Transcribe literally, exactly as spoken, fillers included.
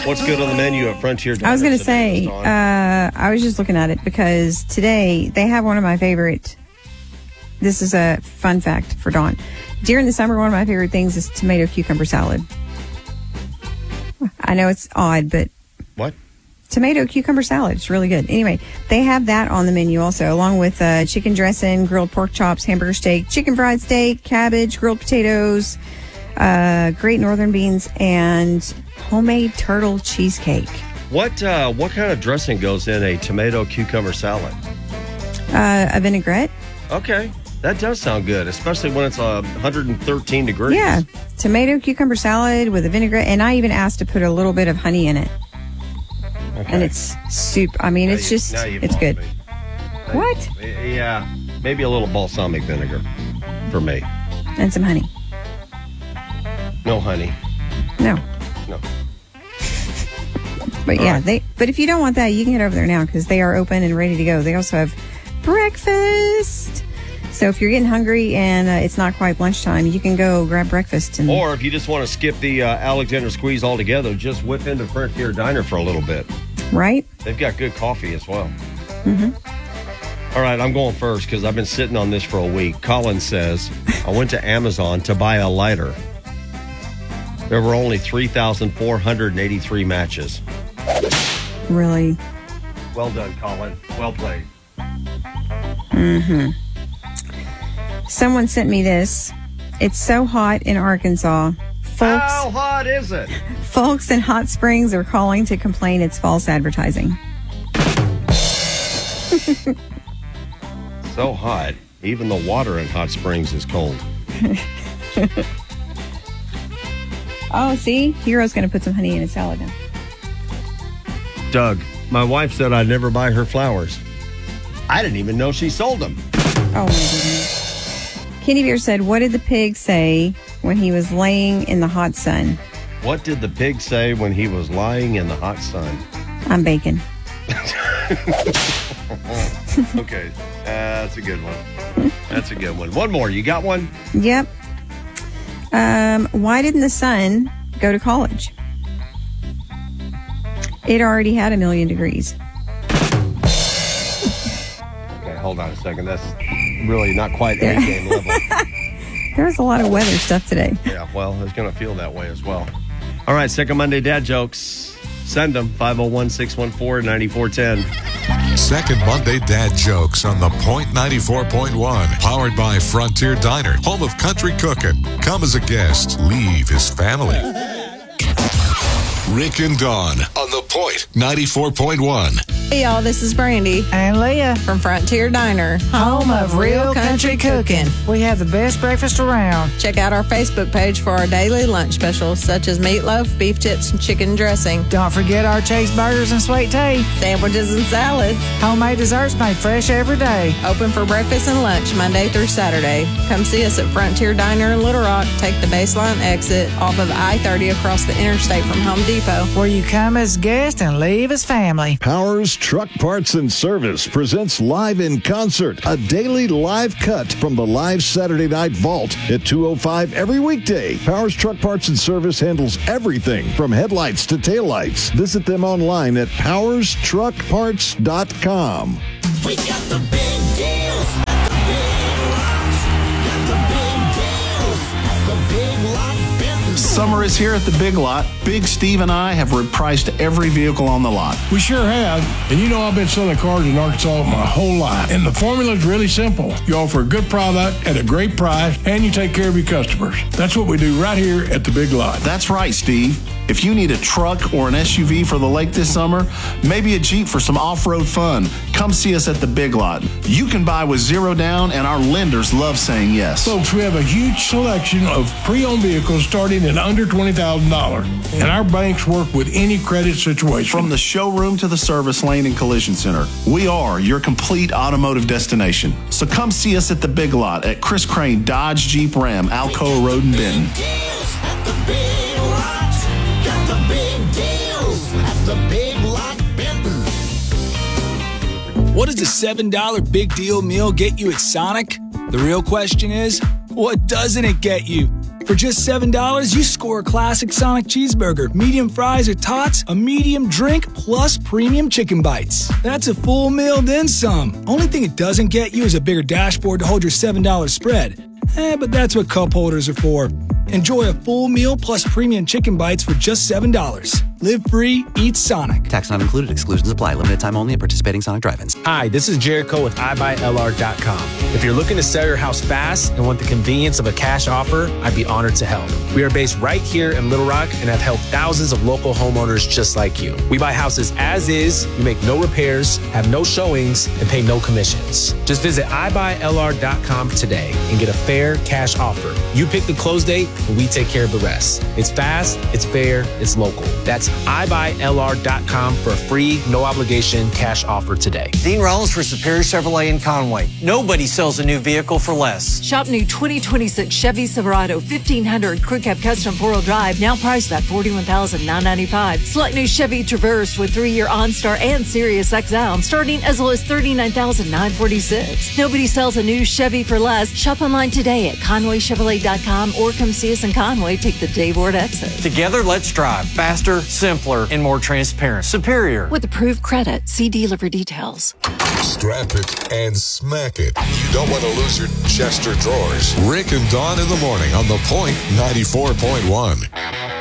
What's good on the menu at Frontier Diner? I was going to say, uh, I was just looking at it because today they have one of my favorite. This is a fun fact for Dawn. During the summer, one of my favorite things is tomato cucumber salad. I know it's odd, but what? Tomato cucumber salad. It's really good. Anyway, they have that on the menu also, along with uh, chicken dressing, grilled pork chops, hamburger steak, chicken fried steak, cabbage, grilled potatoes, uh, Great Northern beans, and homemade turtle cheesecake. What uh, what kind of dressing goes in a tomato cucumber salad? Uh, a vinaigrette. Okay. That does sound good, especially when it's uh, one hundred thirteen degrees. Yeah. Tomato cucumber salad with a vinaigrette. And I even asked to put a little bit of honey in it. Okay. And it's soup. I mean, now it's you, just, it's good. Now what? You, yeah. Maybe a little balsamic vinegar for me. And some honey. No honey. No. No. But All yeah, right. they. But if you don't want that, you can get over there now because they are open and ready to go. They also have breakfast. So if you're getting hungry and uh, it's not quite lunchtime, you can go grab breakfast. And or if you just want to skip the uh, Alexander Squeeze altogether, just whip into Frontier Diner for a little bit. Right. They've got good coffee as well. Mm-hmm. All right, I'm going first because I've been sitting on this for a week. Colin says, I went to Amazon to buy a lighter. There were only three thousand four hundred eighty-three matches. Really? Well done, Colin. Well played. Mm-hmm. Someone sent me this. It's so hot in Arkansas. Folks, How hot is it? Folks in Hot Springs are calling to complain it's false advertising. So hot. Even the water in Hot Springs is cold. Oh, see? Hero's going to put some honey in his salad now. Doug, my wife said I'd never buy her flowers. I didn't even know she sold them. Oh, my goodness. Kenny Beer said, what did the pig say when he was laying in the hot sun? What did the pig say when he was lying in the hot sun? I'm bacon. Okay, uh, that's a good one. That's a good one. One more. You got one? Yep. Um, why didn't the sun go to college? It already had a million degrees. Okay, hold on a second. That's really not quite A-game level. There's a lot of weather stuff today. Yeah, well, it's going to feel that way as well. All right, Second Monday Dad Jokes. Send them, five oh one, six one four, nine four one oh. Second Monday Dad Jokes on the Point ninety-four point one. Powered by Frontier Diner, home of country cooking. Come as a guest, leave his family. Rick and Dawn on the Point ninety-four point one. Hey, y'all, this is Brandy and Leah from Frontier Diner, home of real country cooking. We have the best breakfast around. Check out our Facebook page for our daily lunch specials, such as meatloaf, beef tips, and chicken dressing. Don't forget our Chase burgers and sweet tea. Sandwiches and salads. Homemade desserts made fresh every day. Open for breakfast and lunch Monday through Saturday. Come see us at Frontier Diner in Little Rock. Take the baseline exit off of I thirty across the interstate from Home Depot. Where you come as guest and leave as family. Powers Truck Parts and Service presents Live in Concert, a daily live cut from the live Saturday Night Vault at two oh five every weekday. Powers Truck Parts and Service handles everything from headlights to taillights. Visit them online at powers truck parts dot com. We got the big deals at the Big Lots. Got the big deals at the Big Lot Benton. Summer is here at the Big Lot. Big Steve and I have repriced every vehicle on the lot. We sure have. And you know I've been selling cars in Arkansas my whole life. And the formula is really simple. You offer a good product at a great price, and you take care of your customers. That's what we do right here at the Big Lot. That's right, Steve. If you need a truck or an S U V for the lake this summer, maybe a Jeep for some off-road fun, come see us at the Big Lot. You can buy with zero down, and our lenders love saying yes. Folks, we have a huge selection of pre-owned vehicles starting at under twenty thousand dollars. And our banks work with any credit situation. From the showroom to the service lane and collision center, we are your complete automotive destination. So come see us at the Big Lot at Chris Crane Dodge Jeep Ram, Alcoa Road in Benton. Big deals at the Big Lot. Got the big deals at the Big Lot Benton. What does a seven dollar big deal meal get you at Sonic? The real question is, what doesn't it get you? For just seven dollars, you score a classic Sonic cheeseburger, medium fries or tots, a medium drink, plus premium chicken bites. That's a full meal, then some. Only thing it doesn't get you is a bigger dashboard to hold your seven dollar spread. Eh, but that's what cup holders are for. Enjoy a full meal plus premium chicken bites for just seven dollars. Live free, eat Sonic. Tax not included. Exclusions apply. Limited time only at participating Sonic drive-ins. Hi, this is Jericho with i buy L R dot com. If you're looking to sell your house fast and want the convenience of a cash offer, I'd be honored to help. We are based right here in Little Rock and have helped thousands of local homeowners just like you. We buy houses as is, we make no repairs, have no showings, and pay no commissions. Just visit i buy L R dot com today and get a fair cash offer. You pick the close date and we take care of the rest. It's fast, it's fair, it's local. That's i buy L R dot com for a free, no obligation cash offer today. Dean Rollins for Superior Chevrolet in Conway. Nobody sells a new vehicle for less. Shop new twenty twenty-six Chevy Silverado fifteen hundred Crew Cab Custom four-wheel drive, now priced at forty-one thousand nine hundred ninety-five dollars. Select new Chevy Traverse with three-year OnStar and Sirius X M, starting as low as thirty-nine thousand nine hundred forty-six dollars. Nobody sells a new Chevy for less. Shop online today at Conway Chevrolet dot com or come see us in Conway. Take the Dayward exit. Together, let's drive faster, simpler, and more transparent. Superior. With approved credit, see dealer for details. Strap it and smack it. You don't want to lose your Chester drawers. Rick and Dawn in the morning on The Point ninety-four point one.